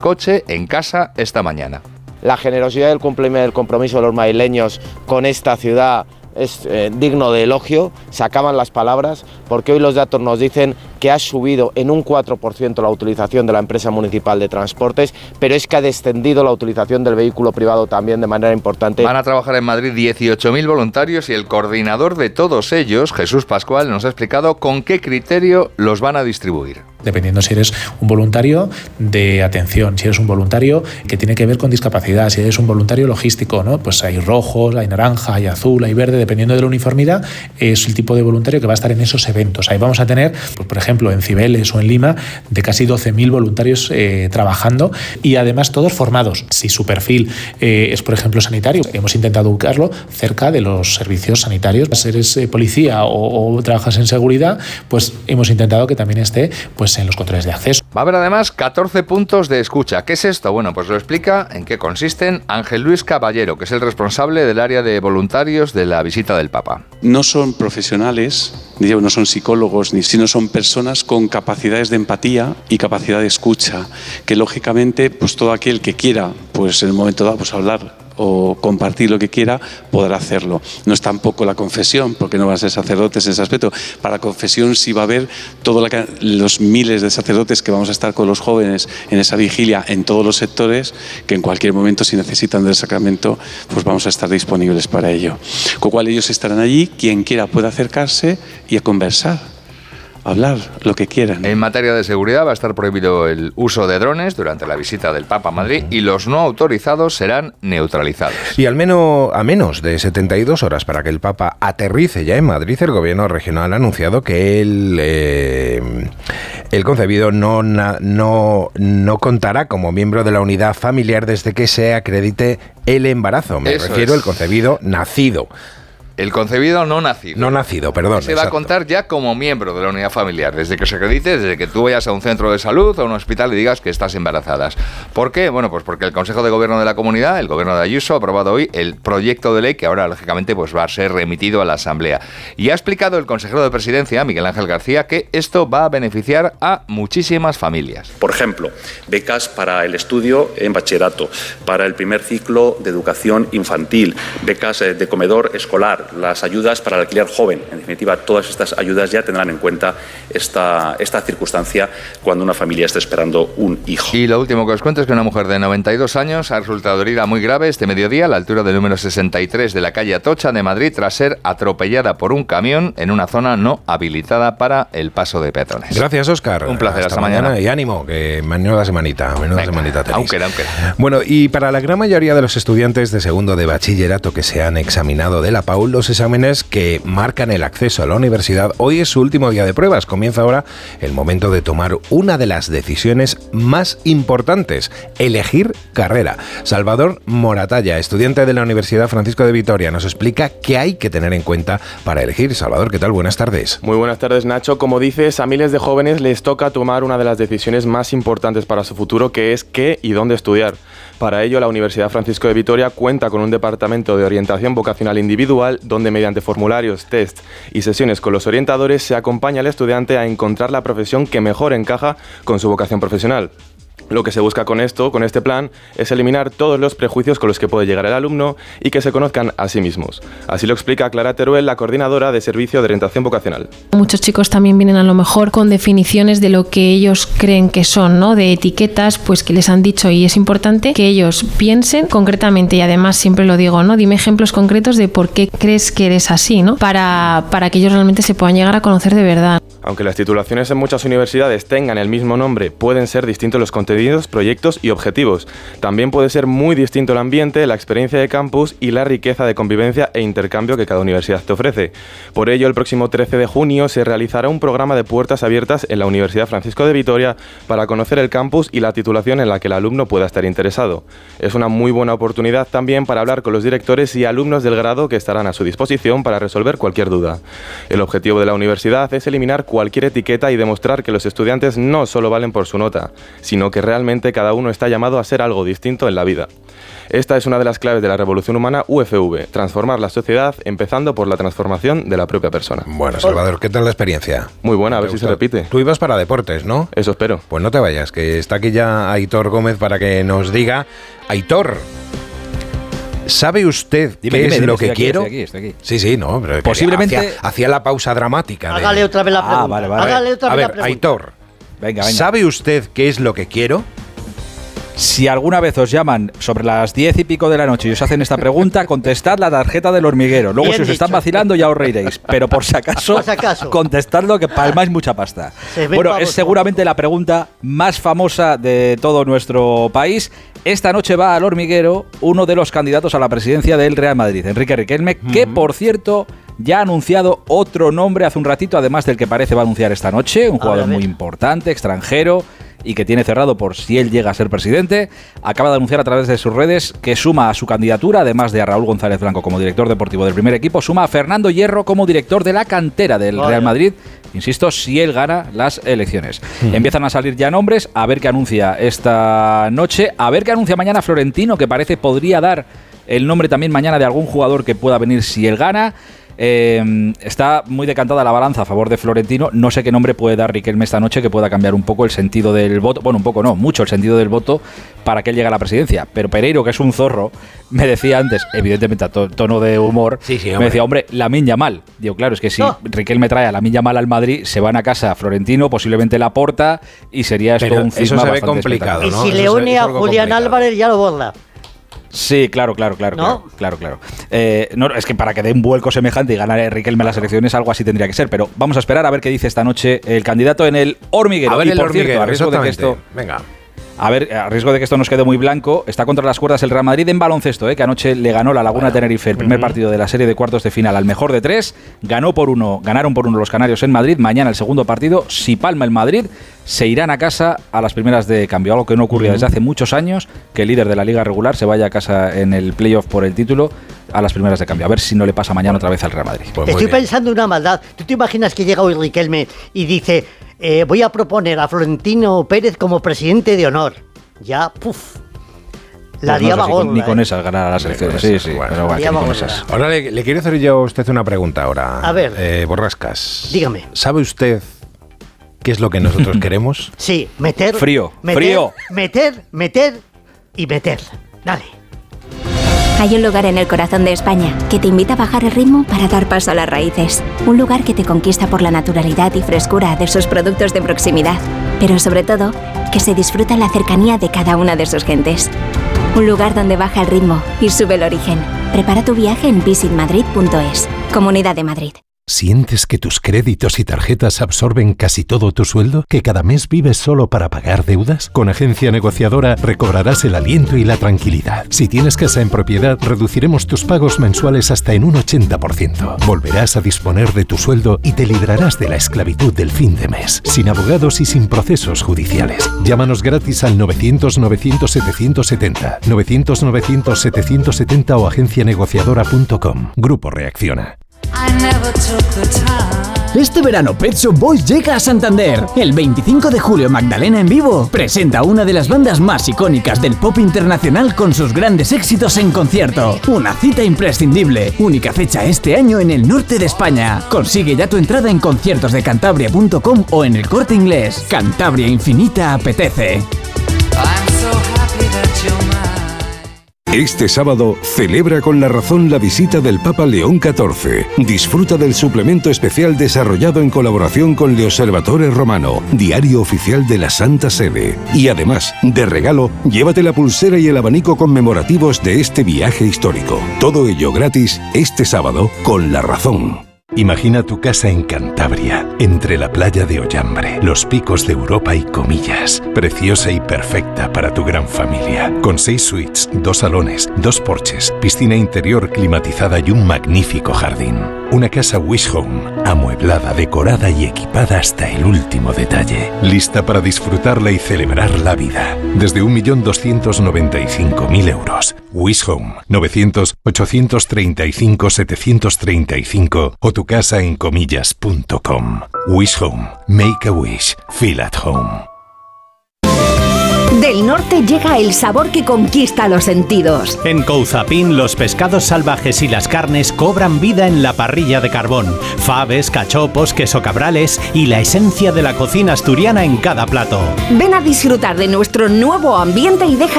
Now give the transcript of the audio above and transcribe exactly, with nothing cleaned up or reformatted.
coche en casa esta mañana. La generosidad del compromiso de los madrileños con esta ciudad es eh, digno de elogio. Se acaban las palabras, porque hoy los datos nos dicen que ha subido en un cuatro por ciento la utilización de la empresa municipal de transportes, pero es que ha descendido la utilización del vehículo privado también de manera importante. Van a trabajar en Madrid dieciocho mil voluntarios y el coordinador de todos ellos, Jesús Pascual, nos ha explicado con qué criterio los van a distribuir. Dependiendo si eres un voluntario de atención, si eres un voluntario que tiene que ver con discapacidad, si eres un voluntario logístico, ¿no? Pues hay rojos, hay naranja, hay azul, hay verde, dependiendo de la uniformidad, es el tipo de voluntario que va a estar en esos eventos. Ahí vamos a tener, pues, por ejemplo, en Cibeles o en Lima, de casi doce mil voluntarios eh, trabajando y además todos formados. Si su perfil eh, es, por ejemplo, sanitario, hemos intentado ubicarlo cerca de los servicios sanitarios. Si eres eh, policía o, o trabajas en seguridad, pues hemos intentado que también esté, pues, en los controles de acceso. Va a haber además catorce puntos de escucha. ¿Qué es esto? Bueno, pues lo explica en qué consisten Ángel Luis Caballero, que es el responsable del área de voluntarios de la visita del Papa. No son profesionales, no son psicólogos, ni sino son personas con capacidades de empatía y capacidad de escucha, que lógicamente, pues todo aquel que quiera, pues en el momento dado, pues hablar o compartir lo que quiera, podrá hacerlo. No es tampoco la confesión, porque no van a ser sacerdotes en ese aspecto. Para la confesión sí va a haber todos los miles de sacerdotes que vamos a estar con los jóvenes en esa vigilia en todos los sectores, que en cualquier momento, si necesitan del sacramento, pues vamos a estar disponibles para ello. Con lo cual ellos estarán allí, quien quiera puede acercarse y a conversar. Hablar lo que quieran. En materia de seguridad va a estar prohibido el uso de drones durante la visita del Papa a Madrid y los no autorizados serán neutralizados. Y al menos a menos de setenta y dos horas para que el Papa aterrice ya en Madrid, el gobierno regional ha anunciado que el, eh, el concebido no, no, no contará como miembro de la unidad familiar desde que se acredite el embarazo. Me Eso refiero es. al concebido nacido. El concebido no nacido. No nacido, perdón. Se va a contar ya como miembro de la unidad familiar, desde que se acredite, desde que tú vayas a un centro de salud o a un hospital y digas que estás embarazadas. ¿Por qué? Bueno, pues porque el Consejo de Gobierno de la Comunidad, el Gobierno de Ayuso, ha aprobado hoy el proyecto de ley que ahora, lógicamente, pues va a ser remitido a la Asamblea. Y ha explicado el consejero de Presidencia, Miguel Ángel García, que esto va a beneficiar a muchísimas familias. Por ejemplo, becas para el estudio en bachillerato, para el primer ciclo de educación infantil, becas de comedor escolar, las ayudas para el alquiler joven. En definitiva, todas estas ayudas ya tendrán en cuenta esta, esta circunstancia cuando una familia esté esperando un hijo. Y lo último que os cuento es que una mujer de noventa y dos años ha resultado herida muy grave este mediodía a la altura del número sesenta y tres de la calle Atocha de Madrid tras ser atropellada por un camión en una zona no habilitada para el paso de peatones. Gracias, Óscar. Un placer, hasta, hasta mañana. mañana. Y ánimo, que menuda semanita, menuda Venga, semanita tenéis. Aunque, aunque. Bueno, y para la gran mayoría de los estudiantes de segundo de bachillerato que se han examinado de la P A U, los exámenes que marcan el acceso a la universidad, hoy es su último día de pruebas. Comienza ahora el momento de tomar una de las decisiones más importantes, elegir carrera. Salvador Moratalla, estudiante de la Universidad Francisco de Vitoria, nos explica qué hay que tener en cuenta para elegir. Salvador, ¿qué tal? Buenas tardes. Muy buenas tardes, Nacho. Como dices, a miles de jóvenes les toca tomar una de las decisiones más importantes para su futuro, que es qué y dónde estudiar. Para ello, la Universidad Francisco de Vitoria cuenta con un departamento de orientación vocacional individual, donde mediante formularios, test y sesiones con los orientadores se acompaña al estudiante a encontrar la profesión que mejor encaja con su vocación profesional. Lo que se busca con esto, con este plan, es eliminar todos los prejuicios con los que puede llegar el alumno y que se conozcan a sí mismos. Así lo explica Clara Teruel, la coordinadora de Servicio de Orientación Vocacional. Muchos chicos también vienen a lo mejor con definiciones de lo que ellos creen que son, ¿no? De etiquetas, pues que les han dicho, y es importante que ellos piensen concretamente, y además siempre lo digo, ¿no? Dime ejemplos concretos de por qué crees que eres así, ¿no? Para, para que ellos realmente se puedan llegar a conocer de verdad. Aunque las titulaciones en muchas universidades tengan el mismo nombre, pueden ser distintos los contenidos, proyectos y objetivos. También puede ser muy distinto el ambiente, la experiencia de campus y la riqueza de convivencia e intercambio que cada universidad te ofrece. Por ello, el próximo trece de junio se realizará un programa de puertas abiertas en la Universidad Francisco de Vitoria para conocer el campus y la titulación en la que el alumno pueda estar interesado. Es una muy buena oportunidad también para hablar con los directores y alumnos del grado que estarán a su disposición para resolver cualquier duda. El objetivo de la universidad es eliminar cualquier etiqueta y demostrar que los estudiantes no solo valen por su nota, sino que realmente cada uno está llamado a ser algo distinto en la vida. Esta es una de las claves de la revolución humana U F V, transformar la sociedad empezando por la transformación de la propia persona. Bueno, Salvador, ¿qué tal la experiencia? Muy buena, a ver si se repite. Tú ibas para deportes, ¿no? Eso espero. Pues no te vayas, que está aquí ya Aitor Gómez para que nos diga. Aitor, ¿sabe usted dime, qué dime, es dime, lo estoy que aquí, quiero? estoy aquí, estoy aquí. Sí, sí, no, pero posiblemente hacía, hacía la pausa dramática. De... Hágale otra vez la pregunta. Ah, vale, vale. Hágale otra A vez ver, la pregunta. Aitor, venga, venga. ¿sabe usted qué es lo que quiero? Si alguna vez os llaman sobre las diez y pico de la noche y os hacen esta pregunta, contestad la tarjeta del hormiguero. Luego, Bien si os dicho. están vacilando, ya os reiréis. Pero por si acaso, Por si acaso. contestadlo, que palmáis mucha pasta. Se ven Bueno, pavos es seguramente la pregunta más famosa de todo nuestro país. Esta noche va al hormiguero uno de los candidatos a la presidencia del Real Madrid, Enrique Riquelme, que, por cierto, ya ha anunciado otro nombre hace un ratito, además del que parece va a anunciar esta noche, un jugador muy importante, extranjero, y que tiene cerrado por si él llega a ser presidente. Acaba de anunciar a través de sus redes que suma a su candidatura, además de a Raúl González Blanco como director deportivo del primer equipo, suma a Fernando Hierro como director de la cantera del Vale. Real Madrid, insisto, si él gana las elecciones. Mm. Empiezan a salir ya nombres, a ver qué anuncia esta noche, a ver qué anuncia mañana Florentino, que parece podría dar el nombre también mañana de algún jugador que pueda venir si él gana. Eh, está muy decantada la balanza a favor de Florentino. No sé qué nombre puede dar Riquelme esta noche que pueda cambiar un poco el sentido del voto. Bueno, un poco no, mucho el sentido del voto para que él llegue a la presidencia. Pero Pereiro, que es un zorro, me decía antes, evidentemente a to tono de humor, sí, sí, me decía, hombre, Lamine Yamal. Digo, claro, es que si no. Riquelme trae a Lamine Yamal al Madrid, se van a casa Florentino, posiblemente Laporta, y sería esto Pero un cisma eso se ve bastante complicado, Y ¿no? si Eso le es- une es a algo Julián complicado. Álvarez, ya lo borda. Sí, claro, claro, claro, ¿No? claro, claro, claro. Eh, no, es que para que dé un vuelco semejante y ganar Riquelme las elecciones, algo así tendría que ser. Pero vamos a esperar a ver qué dice esta noche el candidato en el hormiguero. A ver y el por hormiguero, cierto, a riesgo de que esto, exactamente. Venga. a ver, a riesgo de que esto nos quede muy blanco, está contra las cuerdas el Real Madrid en baloncesto, ¿eh? Que anoche le ganó la Laguna bueno. Tenerife el primer uh-huh. partido de la serie de cuartos de final al mejor de tres. Ganó por uno, ganaron por uno los canarios en Madrid. Mañana el segundo partido, si palma el Madrid, se irán a casa a las primeras de cambio. Algo que no ocurría uh-huh. desde hace muchos años, que el líder de la liga regular se vaya a casa en el playoff por el título a las primeras de cambio. A ver si no le pasa mañana otra vez al Real Madrid. Pues Estoy pensando una maldad. ¿Tú te imaginas que llega hoy Riquelme y dice, eh, voy a proponer a Florentino Pérez como presidente de honor? Ya, puf. La pues liaba no sé si gorda. con, ni con ¿eh? esas ganar las elecciones. Sí, sí. Bueno, pero bueno, con esas. Ahora le, le quiero hacer yo a usted una pregunta ahora. A ver. Eh, Borrascas. Dígame. ¿Sabe usted qué es lo que nosotros queremos? Sí, meter. Frío. Meter, frío. Meter, meter y meter. Dale. Hay un lugar en el corazón de España que te invita a bajar el ritmo para dar paso a las raíces. Un lugar que te conquista por la naturalidad y frescura de sus productos de proximidad. Pero sobre todo, que se disfruta la cercanía de cada una de sus gentes. Un lugar donde baja el ritmo y sube el origen. Prepara tu viaje en visit madrid punto es. Comunidad de Madrid. ¿Sientes que tus créditos y tarjetas absorben casi todo tu sueldo? ¿Que cada mes vives solo para pagar deudas? Con Agencia Negociadora recobrarás el aliento y la tranquilidad. Si tienes casa en propiedad, reduciremos tus pagos mensuales hasta en un ochenta por ciento. Volverás a disponer de tu sueldo y te librarás de la esclavitud del fin de mes, sin abogados y sin procesos judiciales. Llámanos gratis al novecientos novecientos setecientos setenta, novecientos novecientos setecientos setenta o agencia negociadora punto com. Grupo Reacciona. Este verano Pet Shop Boys llega a Santander. El veinticinco de julio Magdalena en vivo presenta a una de las bandas más icónicas del pop internacional con sus grandes éxitos en concierto. Una cita imprescindible, única fecha este año en el norte de España. Consigue ya tu entrada en conciertos de cantabria punto com o en el Corte Inglés. Cantabria Infinita apetece. Este sábado celebra con La Razón la visita del Papa León catorce. Disfruta del suplemento especial desarrollado en colaboración con Le Osservatore Romano, diario oficial de la Santa Sede. Y además, de regalo, llévate la pulsera y el abanico conmemorativos de este viaje histórico. Todo ello gratis este sábado con La Razón. Imagina tu casa en Cantabria, entre la playa de Ollambre, los picos de Europa y Comillas. Preciosa y perfecta para tu gran familia. Con seis suites, dos salones, dos porches, piscina interior climatizada y un magnífico jardín. Una casa Wish Home, amueblada, decorada y equipada hasta el último detalle. Lista para disfrutarla y celebrar la vida. Desde un millón doscientos noventa y cinco mil euros. Wish Home, novecientos, ochocientos treinta y cinco, setecientos treinta y cinco o tu casa en comillas punto com. Wish Home, make a wish, feel at home. Del norte llega el sabor que conquista los sentidos. En Couzapin los pescados salvajes y las carnes cobran vida en la parrilla de carbón. Faves, cachopos, queso cabrales y la esencia de la cocina asturiana en cada plato. Ven a disfrutar de nuestro nuevo ambiente y deja